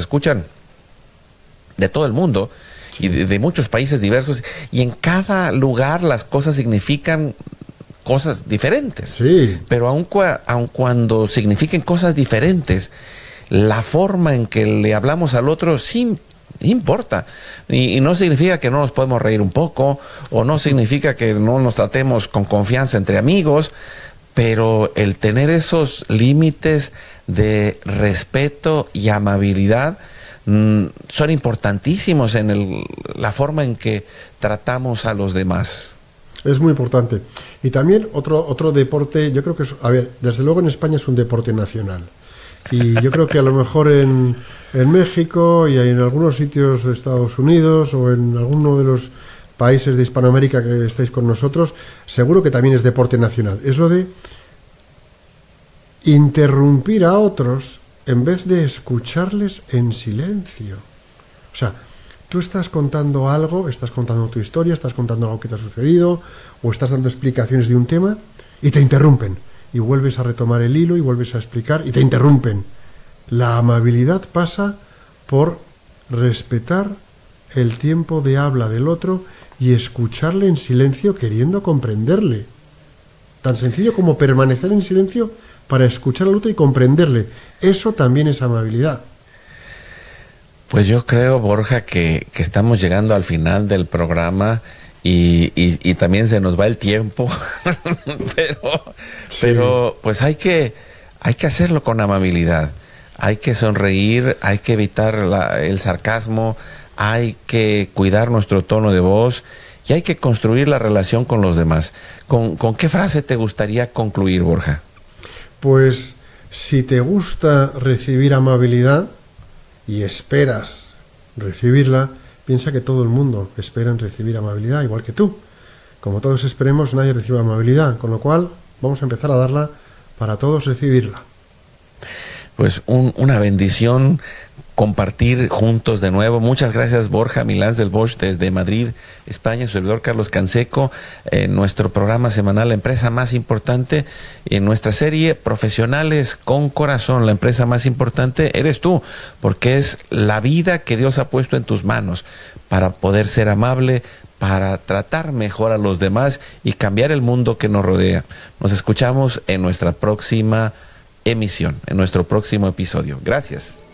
escuchan de todo el mundo y de muchos países diversos, y en cada lugar las cosas significan cosas diferentes. Sí. Pero aun cuando signifiquen cosas diferentes, la forma en que le hablamos al otro sí importa. Y no significa que no nos podemos reír un poco, o no significa que no nos tratemos con confianza entre amigos, pero el tener esos límites de respeto y amabilidad son importantísimos en la forma en que tratamos a los demás. Es muy importante. Y también otro deporte, yo creo que a ver, desde luego en España es un deporte nacional. Y yo creo que a lo mejor en México y en algunos sitios de Estados Unidos o en alguno de los países de Hispanoamérica que estáis con nosotros, seguro que también es deporte nacional. Es lo de interrumpir a otros en vez de escucharles en silencio. O sea, tú estás contando algo, estás contando tu historia, estás contando algo que te ha sucedido, o estás dando explicaciones de un tema y te interrumpen. Y vuelves a retomar el hilo y vuelves a explicar y te interrumpen. La amabilidad pasa por respetar el tiempo de habla del otro y escucharle en silencio queriendo comprenderle. Tan sencillo como permanecer en silencio para escuchar al otro y comprenderle. Eso también es amabilidad. Pues yo creo, Borja, que estamos llegando al final del programa y también se nos va el tiempo, pero pues hay que hacerlo con amabilidad. Hay que sonreír, hay que evitar el sarcasmo, hay que cuidar nuestro tono de voz y hay que construir la relación con los demás. ¿Con qué frase te gustaría concluir, Borja? Pues si te gusta recibir amabilidad y esperas recibirla, piensa que todo el mundo espera en recibir amabilidad, igual que tú. Como todos esperemos, nadie recibe amabilidad, con lo cual vamos a empezar a darla para todos recibirla. Pues una bendición compartir juntos de nuevo. Muchas gracias, Borja Milans del Bosch, desde Madrid, España, su servidor Carlos Canseco, nuestro programa semanal, la empresa más importante, en nuestra serie Profesionales con Corazón. La empresa más importante eres tú, porque es la vida que Dios ha puesto en tus manos para poder ser amable, para tratar mejor a los demás y cambiar el mundo que nos rodea. Nos escuchamos en nuestra próxima emisión, en nuestro próximo episodio. Gracias.